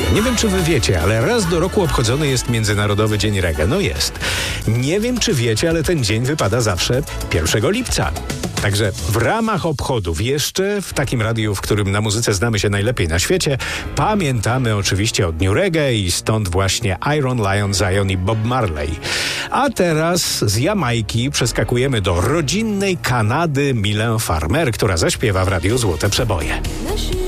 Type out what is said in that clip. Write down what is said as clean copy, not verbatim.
Nie wiem, czy wy wiecie, ale raz do roku obchodzony jest Międzynarodowy Dzień Reggae. No jest. Nie wiem, czy wiecie, ale ten dzień wypada zawsze 1 lipca. Także w ramach obchodów jeszcze w takim radiu, w którym na muzyce znamy się najlepiej na świecie, pamiętamy oczywiście o Dniu Reggae i stąd właśnie Iron Lion, Zion i Bob Marley. A teraz z Jamajki przeskakujemy do rodzinnej Kanady Mylène Farmer, która zaśpiewa w radiu Złote Przeboje.